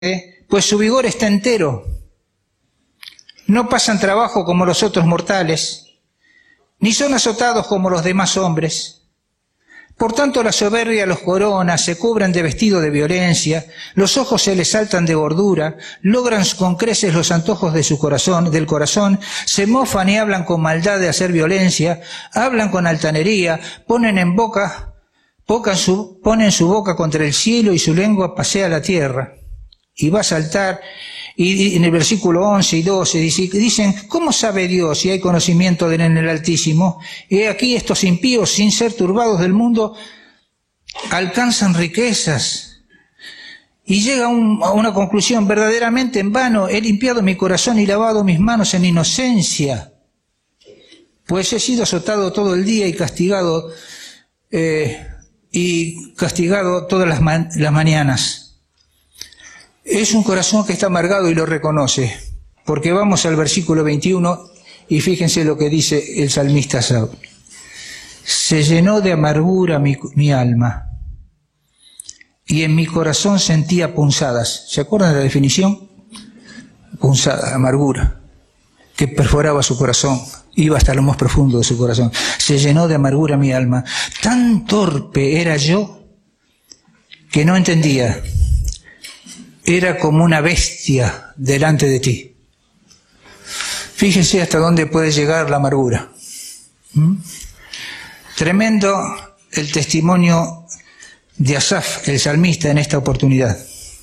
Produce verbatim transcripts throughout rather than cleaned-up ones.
pues su vigor está entero. No pasan trabajo como los otros mortales, ni son azotados como los demás hombres. Por tanto, la soberbia los corona, se cubren de vestido de violencia, los ojos se les saltan de gordura, logran con creces los antojos de su corazón, del corazón, se mofan y hablan con maldad de hacer violencia, hablan con altanería, ponen en boca, ponen su, ponen su boca contra el cielo y su lengua pasea la tierra. Y va a saltar, y en el versículo once y doce dicen, ¿cómo sabe Dios si hay conocimiento de él en el Altísimo? Y aquí estos impíos, sin ser turbados del mundo, alcanzan riquezas. Y llega un, a una conclusión, verdaderamente en vano he limpiado mi corazón y lavado mis manos en inocencia, pues he sido azotado todo el día y castigado, eh, y castigado todas las, ma las mañanas. Es un corazón que está amargado y lo reconoce, porque vamos al versículo veintiuno y fíjense lo que dice el salmista Saúl. Se llenó de amargura mi, mi alma y en mi corazón sentía punzadas. ¿Se acuerdan de la definición? Punzada, amargura, que perforaba su corazón, iba hasta lo más profundo de su corazón. Se llenó de amargura mi alma. Tan torpe era yo que no entendía. Era como una bestia delante de ti. Fíjense hasta dónde puede llegar la amargura. ¿Mm? Tremendo el testimonio de Asaf, el salmista, en esta oportunidad.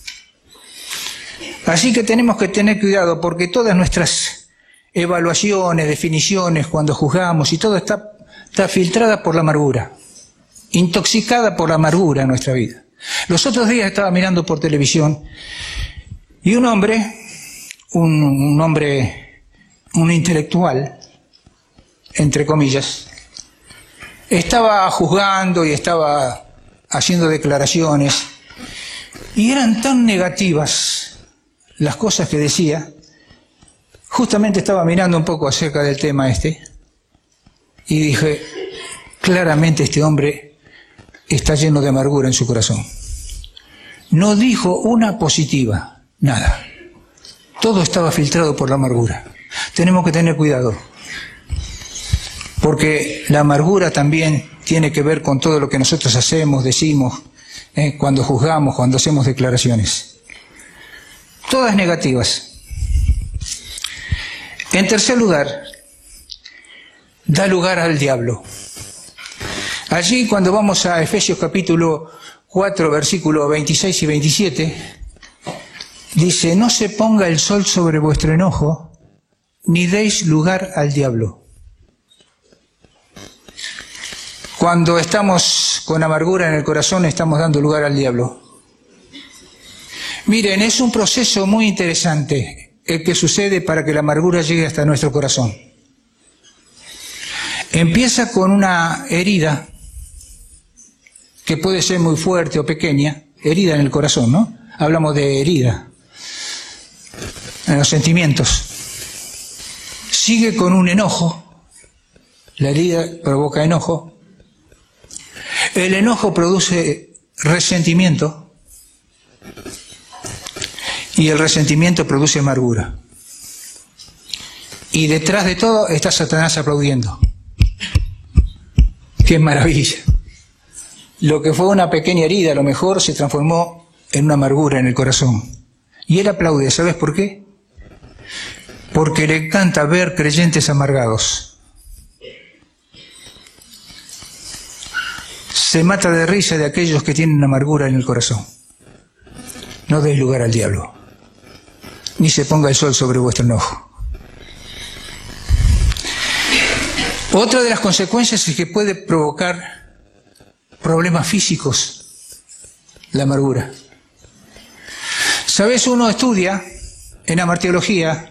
Así que tenemos que tener cuidado, porque todas nuestras evaluaciones, definiciones, cuando juzgamos y todo está, está filtrada por la amargura, intoxicada por la amargura en nuestra vida. Los otros días estaba mirando por televisión y un hombre, un, un hombre, un intelectual, entre comillas, estaba juzgando y estaba haciendo declaraciones y eran tan negativas las cosas que decía. Justamente estaba mirando un poco acerca del tema este y dije, claramente este hombre está lleno de amargura en su corazón. No dijo una positiva, nada. Todo estaba filtrado por la amargura. Tenemos que tener cuidado, porque la amargura también tiene que ver con todo lo que nosotros hacemos, decimos, eh, cuando juzgamos, cuando hacemos declaraciones. Todas negativas. En tercer lugar, da lugar al diablo. Allí, cuando vamos a Efesios capítulo cuatro, versículos veintiséis y veintisiete, dice, no se ponga el sol sobre vuestro enojo, ni deis lugar al diablo. Cuando estamos con amargura en el corazón, estamos dando lugar al diablo. Miren, es un proceso muy interesante el que sucede para que la amargura llegue hasta nuestro corazón. Empieza con una herida, que puede ser muy fuerte o pequeña, herida en el corazón, ¿no? Hablamos de herida, en los sentimientos. Sigue con un enojo, la herida provoca enojo, el enojo produce resentimiento y el resentimiento produce amargura. Y detrás de todo está Satanás aplaudiendo. ¡Qué maravilla! Lo que fue una pequeña herida, a lo mejor se transformó en una amargura en el corazón. Y él aplaude, ¿sabes por qué? Porque le encanta ver creyentes amargados. Se mata de risa de aquellos que tienen amargura en el corazón. No deis lugar al diablo, ni se ponga el sol sobre vuestro enojo. Otra de las consecuencias es que puede provocar problemas físicos, la amargura. ¿Sabes? Uno estudia en amartiología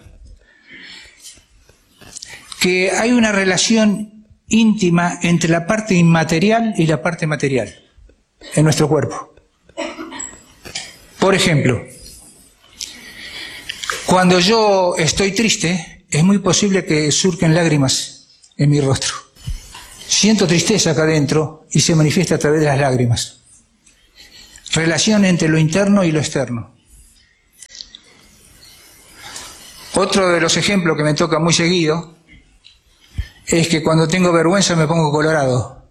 que hay una relación íntima entre la parte inmaterial y la parte material en nuestro cuerpo. Por ejemplo, cuando yo estoy triste, es muy posible que surquen lágrimas en mi rostro. Siento tristeza acá adentro y se manifiesta a través de las lágrimas. Relación entre lo interno y lo externo. Otro de los ejemplos que me toca muy seguido es que cuando tengo vergüenza me pongo colorado.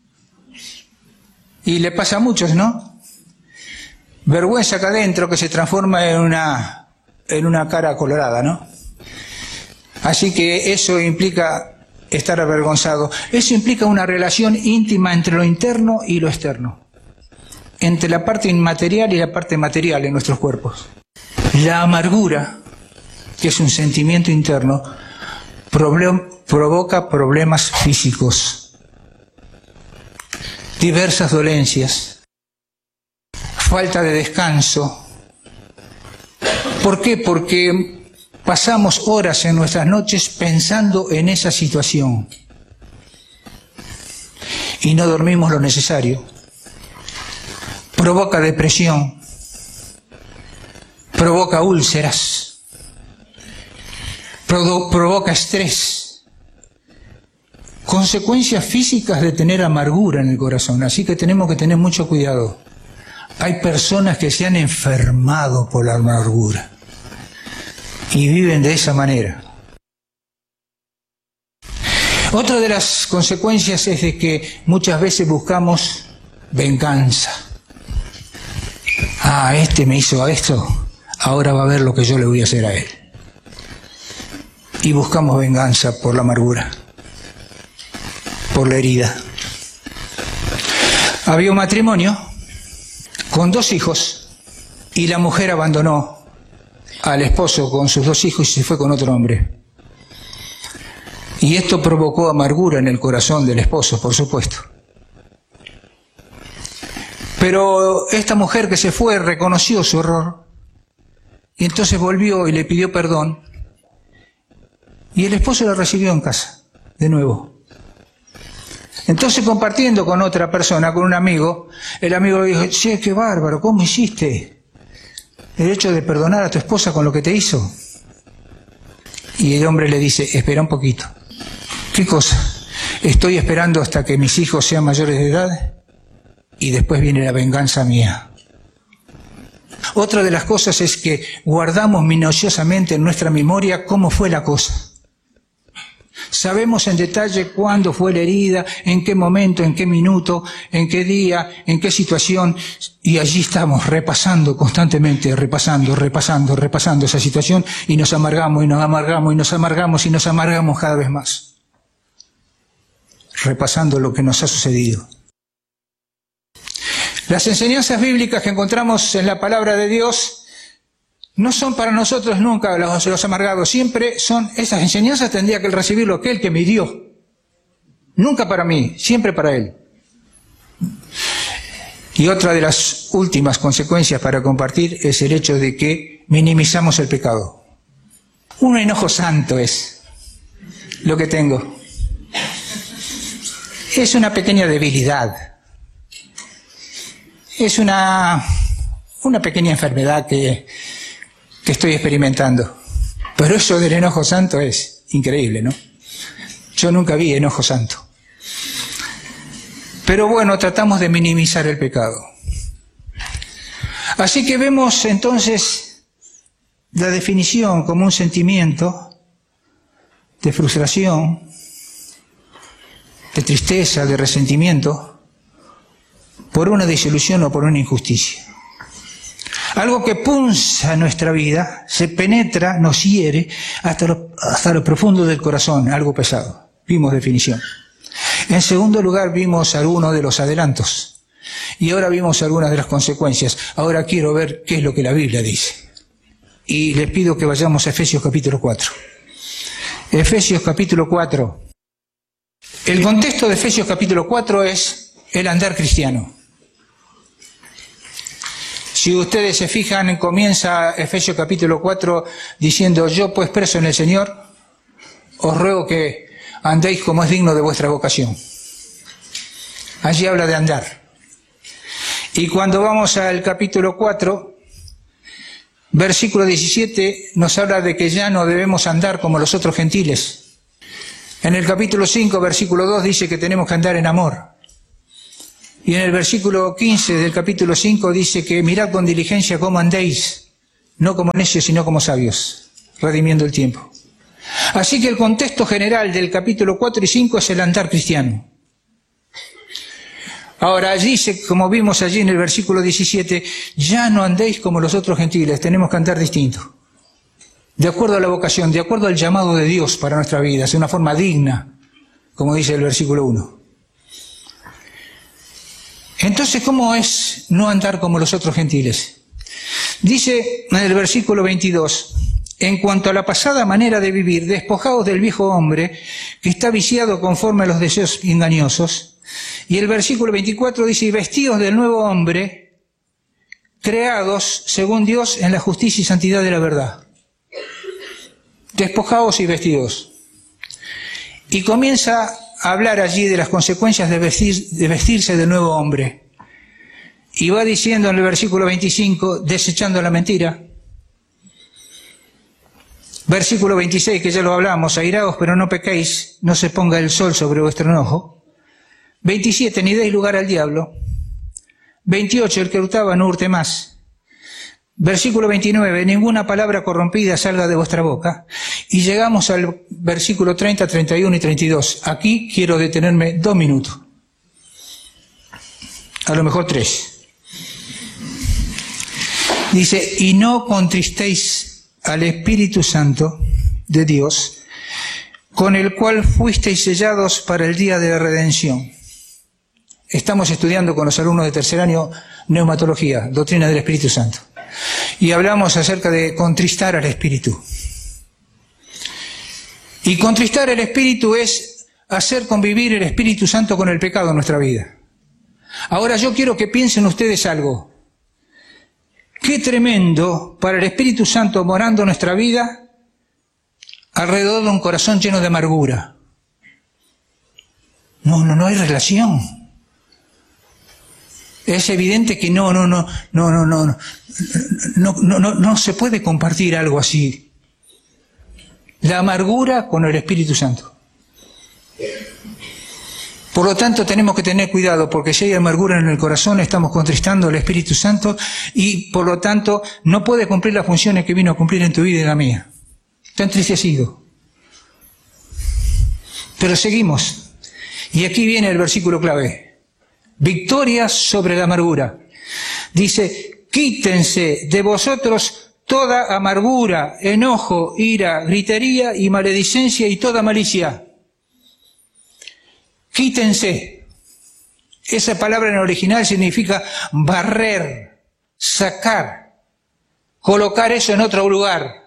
Y le pasa a muchos, ¿no? Vergüenza acá adentro que se transforma en una, en una cara colorada, ¿no? Así que eso implica estar avergonzado. Eso implica una relación íntima entre lo interno y lo externo, entre la parte inmaterial y la parte material en nuestros cuerpos. La amargura, que es un sentimiento interno, problem- provoca problemas físicos, diversas dolencias, falta de descanso. ¿Por qué? Porque pasamos horas en nuestras noches pensando en esa situación y no dormimos lo necesario. Provoca depresión, provoca úlceras, provo- provoca estrés, consecuencias físicas de tener amargura en el corazón. Así que tenemos que tener mucho cuidado. Hay personas que se han enfermado por la amargura y viven de esa manera. Otra de las consecuencias es de que muchas veces buscamos venganza. Ah, este me hizo esto, ahora va a ver lo que yo le voy a hacer a él. Y buscamos venganza por la amargura, por la herida. Había un matrimonio con dos hijos y la mujer abandonó al esposo con sus dos hijos y se fue con otro hombre. Y esto provocó amargura en el corazón del esposo, por supuesto. Pero esta mujer que se fue reconoció su error y entonces volvió y le pidió perdón y el esposo la recibió en casa de nuevo. Entonces, compartiendo con otra persona, con un amigo, el amigo le dijo: che, qué bárbaro, ¿cómo hiciste el hecho de perdonar a tu esposa con lo que te hizo? Y el hombre le dice: espera un poquito. ¿Qué cosa? Estoy esperando hasta que mis hijos sean mayores de edad y después viene la venganza mía. Otra de las cosas es que guardamos minuciosamente en nuestra memoria cómo fue la cosa. Sabemos en detalle cuándo fue la herida, en qué momento, en qué minuto, en qué día, en qué situación, y allí estamos repasando constantemente, repasando, repasando, repasando esa situación, y nos amargamos, y nos amargamos, y nos amargamos, y nos amargamos cada vez más, repasando lo que nos ha sucedido. Las enseñanzas bíblicas que encontramos en la palabra de Dios no son para nosotros nunca los, los amargados, siempre son, esas enseñanzas tendría que recibirlo aquel que me dio. Nunca para mí, siempre para él. Y otra de las últimas consecuencias para compartir es el hecho de que minimizamos el pecado. Un enojo santo es lo que tengo. Es una pequeña debilidad. Es una, una pequeña enfermedad que... que estoy experimentando. Pero eso del enojo santo es increíble, ¿no? Yo nunca vi enojo santo. Pero bueno, tratamos de minimizar el pecado. Así que vemos entonces la definición como un sentimiento de frustración, de tristeza, de resentimiento, por una desilusión o por una injusticia. Algo que punza nuestra vida, se penetra, nos hiere hasta lo, hasta lo profundo del corazón, algo pesado. Vimos definición. En segundo lugar, vimos algunos de los adelantos. Y ahora vimos algunas de las consecuencias. Ahora quiero ver qué es lo que la Biblia dice. Y les pido que vayamos a Efesios capítulo cuatro. Efesios capítulo cuatro. El contexto de Efesios capítulo cuatro es el andar cristiano. Si ustedes se fijan, comienza Efesios capítulo cuatro diciendo: yo pues preso en el Señor, os ruego que andéis como es digno de vuestra vocación. Allí habla de andar. Y cuando vamos al capítulo cuatro, versículo diecisiete, nos habla de que ya no debemos andar como los otros gentiles. En el capítulo cinco, versículo dos, dice que tenemos que andar en amor. Y en el versículo quince del capítulo cinco dice que mirad con diligencia cómo andéis, no como necios, sino como sabios. redimiendo el tiempo. Así que el contexto general del capítulo cuatro y cinco es el andar cristiano. Ahora, allí, como vimos allí en el versículo diecisiete, ya no andéis como los otros gentiles, tenemos que andar distinto. De acuerdo a la vocación, de acuerdo al llamado de Dios para nuestra vida, es una forma digna, como dice el versículo uno. Entonces, ¿cómo es no andar como los otros gentiles? Dice en el versículo veintidós, en cuanto a la pasada manera de vivir, despojaos del viejo hombre que está viciado conforme a los deseos engañosos. Y el versículo veinticuatro dice, y vestidos del nuevo hombre, creados según Dios en la justicia y santidad de la verdad. Despojaos y vestidos. Y comienza a hablar allí de las consecuencias de, vestir, de vestirse del nuevo hombre. Y va diciendo en el versículo veinticinco, desechando la mentira. Versículo veintiséis, que ya lo hablamos, airaos pero no pequéis, no se ponga el sol sobre vuestro enojo. veintisiete, ni deis lugar al diablo. veintiocho, el que hurtaba no hurte más. Versículo veintinueve, ninguna palabra corrompida salga de vuestra boca. Y llegamos al versículo treinta, treinta y uno y treinta y dos. Aquí quiero detenerme dos minutos. A lo mejor tres. Dice, y no contristéis al Espíritu Santo de Dios, con el cual fuisteis sellados para el día de la redención. Estamos estudiando con los alumnos de tercer año neumatología, doctrina del Espíritu Santo. Y hablamos acerca de contristar al Espíritu. Y contristar al Espíritu es hacer convivir el Espíritu Santo con el pecado en nuestra vida. Ahora yo quiero que piensen ustedes algo. Qué tremendo para el Espíritu Santo morando en nuestra vida alrededor de un corazón lleno de amargura. No, no, no hay relación. Es evidente que no, no, no, no, no, no, no, no, no, no, no se puede compartir algo así. La amargura con el Espíritu Santo. Por lo tanto, tenemos que tener cuidado, porque si hay amargura en el corazón, estamos contristando al Espíritu Santo y, por lo tanto, no puede cumplir las funciones que vino a cumplir en tu vida y en la mía. Está entristecido. Pero seguimos. Y aquí viene el versículo clave. Victoria sobre la amargura. Dice, quítense de vosotros toda amargura, enojo, ira, gritería y maledicencia y toda malicia. Quítense. Esa palabra en original significa barrer, sacar, colocar eso en otro lugar.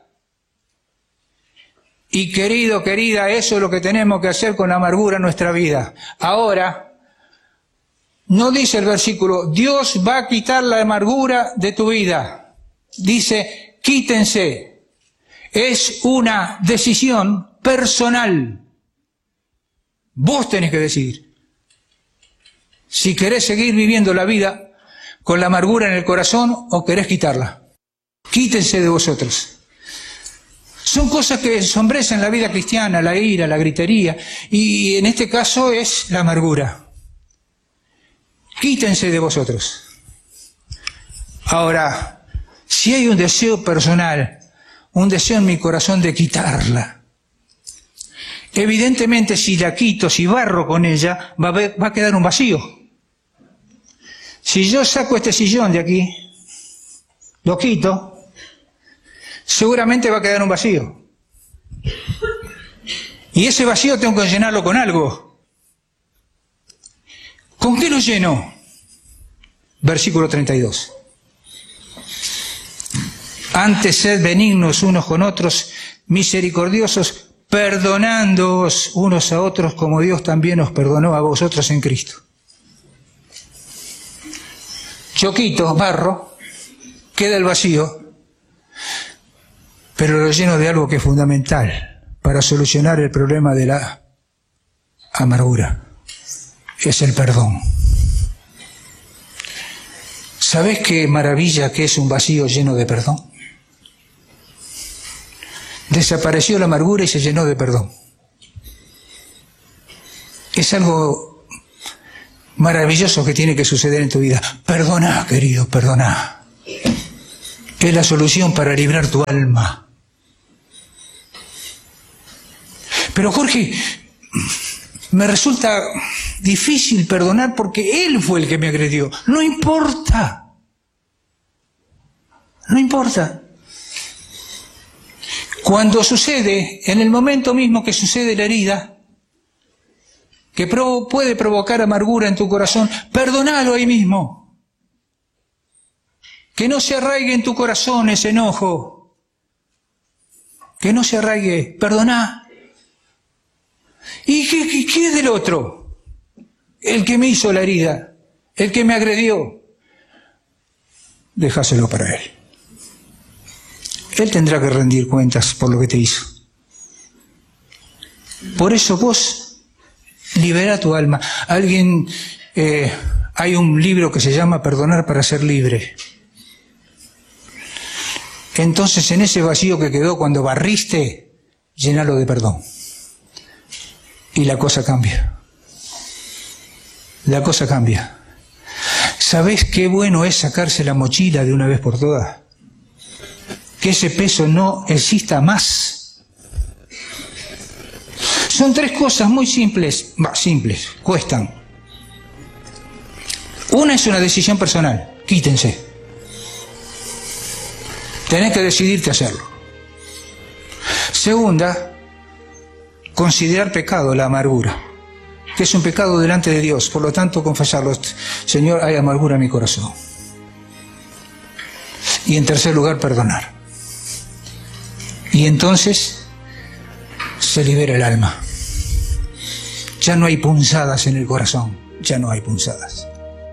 Y querido, querida, eso es lo que tenemos que hacer con la amargura en nuestra vida. Ahora, no dice el versículo, Dios va a quitar la amargura de tu vida. Dice, quítense. Es una decisión personal. Vos tenés que decidir. Si querés seguir viviendo la vida con la amargura en el corazón o querés quitarla. Quítense de vosotros. Son cosas que ensombrecen la vida cristiana, la ira, la gritería, y en este caso es la amargura. Quítense de vosotros. Ahora, si hay un deseo personal, un deseo en mi corazón de quitarla, evidentemente si la quito, si barro con ella, va a, ver, va a quedar un vacío. Si yo saco este sillón de aquí, lo quito, seguramente va a quedar un vacío. Y ese vacío tengo que llenarlo con algo. ¿Con qué lo lleno? Versículo treinta y dos. Antes sed benignos unos con otros, misericordiosos, perdonándoos unos a otros como Dios también os perdonó a vosotros en Cristo. Yo quito, barro, queda el vacío, pero lo lleno de algo que es fundamental para solucionar el problema de la amargura. Es el perdón. ¿Sabés qué maravilla que es un vacío lleno de perdón? Desapareció la amargura y se llenó de perdón. Es algo maravilloso que tiene que suceder en tu vida. Perdona, querido, perdona. Es la solución para librar tu alma. Pero Jorge, me resulta difícil perdonar porque él fue el que me agredió. No importa. No importa. Cuando sucede, en el momento mismo que sucede la herida, que pro- puede provocar amargura en tu corazón, perdonalo ahí mismo. Que no se arraigue en tu corazón ese enojo. Que no se arraigue. Perdoná. ¿Y qué, qué, qué es del otro? El que me hizo la herida, el que me agredió. Dejáselo para él. Él tendrá que rendir cuentas por lo que te hizo. Por eso vos libera tu alma. Alguien, eh, hay un libro que se llama Perdonar para ser libre. Entonces, en ese vacío que quedó cuando barriste, llenalo de perdón. Y la cosa cambia. La cosa cambia. ¿Sabés qué bueno es sacarse la mochila de una vez por todas? Que ese peso no exista más. Son tres cosas muy simples, bah, simples, cuestan. Una es una decisión personal, quítense. Tenés que decidirte a hacerlo. Segunda, considerar pecado la amargura, que es un pecado delante de Dios, por lo tanto confesarlo. Señor, hay amargura en mi corazón. Y en tercer lugar, perdonar. Y entonces se libera el alma. Ya no hay punzadas en el corazón, ya no hay punzadas.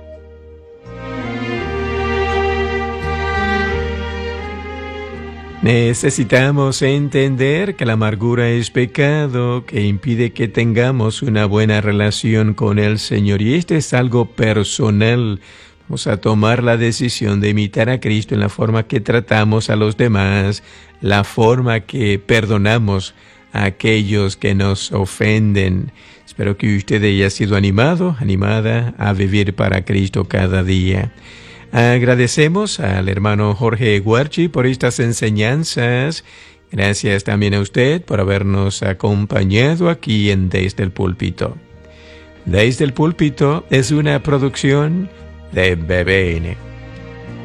Necesitamos entender que la amargura es pecado que impide que tengamos una buena relación con el Señor. Y esto es algo personal. Vamos a tomar la decisión de imitar a Cristo en la forma que tratamos a los demás, la forma que perdonamos a aquellos que nos ofenden. Espero que usted haya sido animado, animada a vivir para Cristo cada día. Agradecemos al hermano Jorge Guarchi por estas enseñanzas. Gracias también a usted por habernos acompañado aquí en Desde el Púlpito. Desde el Púlpito es una producción de B B N.